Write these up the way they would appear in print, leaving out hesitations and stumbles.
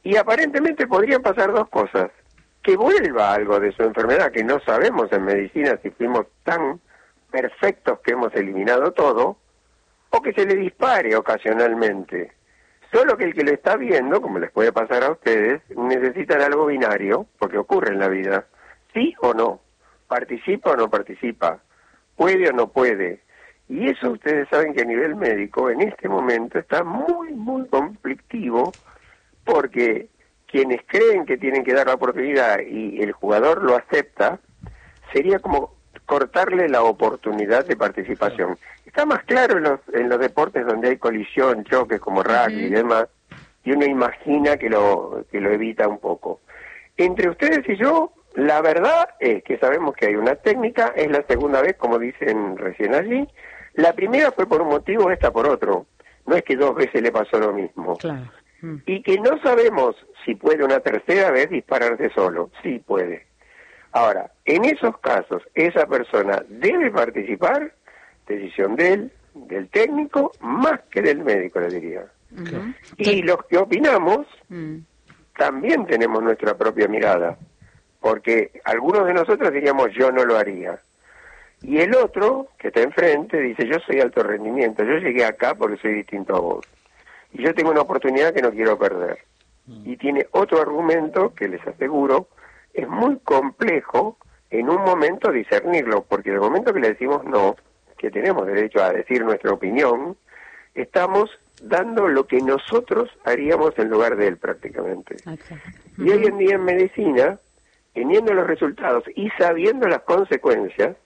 Y aparentemente podrían pasar dos cosas: que vuelva algo de su enfermedad, que no sabemos en medicina si fuimos tan perfectos que hemos eliminado todo, o que se le dispare ocasionalmente. Solo que el que lo está viendo, como les puede pasar a ustedes, necesitan algo binario, porque ocurre en la vida. ¿Sí o no? ¿Participa o no participa? ¿Puede o no puede? Y eso ustedes saben que a nivel médico en este momento está muy, muy conflictivo, porque quienes creen que tienen que dar la oportunidad y el jugador lo acepta, sería como cortarle la oportunidad de participación. Está más claro en los deportes donde hay colisión, choques como rugby y demás, y uno imagina que lo evita un poco. Entre ustedes y yo, la verdad es que sabemos que hay una técnica, es la segunda vez, como dicen recién allí. La primera fue por un motivo, esta por otro. No es que dos veces le pasó lo mismo. Claro. Y que no sabemos si puede una tercera vez dispararse solo. Sí puede. Ahora, en esos casos, esa persona debe participar, decisión de él, del técnico, más que del médico, le diría. Y los que opinamos, también tenemos nuestra propia mirada, porque algunos de nosotros diríamos, yo no lo haría. Y el otro, que está enfrente, dice, yo soy alto rendimiento, yo llegué acá porque soy distinto a vos. Y yo tengo una oportunidad que no quiero perder. Y tiene otro argumento que les aseguro, es muy complejo en un momento discernirlo, porque en el momento que le decimos no, que tenemos derecho a decir nuestra opinión, estamos dando lo que nosotros haríamos en lugar de él prácticamente. Y hoy en día en medicina, teniendo los resultados y sabiendo las consecuencias,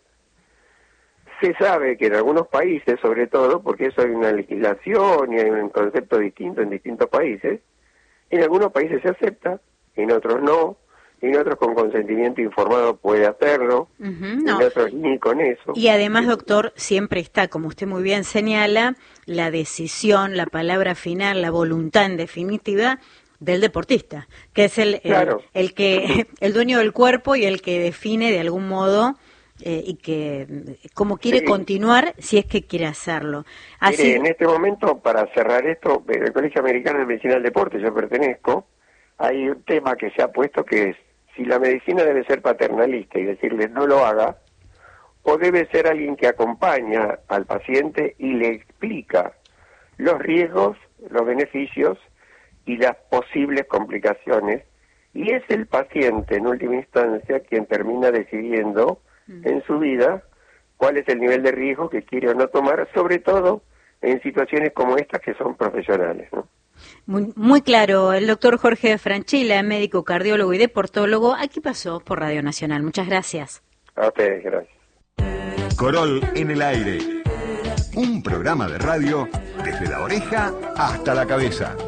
se sabe que en algunos países, sobre todo, porque eso hay una legislación y hay un concepto distinto en distintos países, en algunos países se acepta, en otros no, en otros con consentimiento informado puede hacerlo, en otros ni con eso. Y además, doctor, siempre está, como usted muy bien señala, la decisión, la palabra final, la voluntad en definitiva del deportista, que es el dueño del cuerpo y el que define de algún modo y que cómo quiere continuar si es que quiere hacerlo. Así... Mire, en este momento, para cerrar esto, en el Colegio Americano de Medicina del Deporte, yo pertenezco, hay un tema que se ha puesto que es si la medicina debe ser paternalista y decirle no lo haga, o debe ser alguien que acompaña al paciente y le explica los riesgos, los beneficios y las posibles complicaciones, y es el paciente en última instancia quien termina decidiendo en su vida cuál es el nivel de riesgo que quiere o no tomar, sobre todo en situaciones como estas que son profesionales, ¿no? Muy claro, el doctor Jorge Francella, médico, cardiólogo y deportólogo, aquí pasó por Radio Nacional. Muchas gracias. A ustedes, gracias. Corol en el aire. Un programa de radio desde la oreja hasta la cabeza.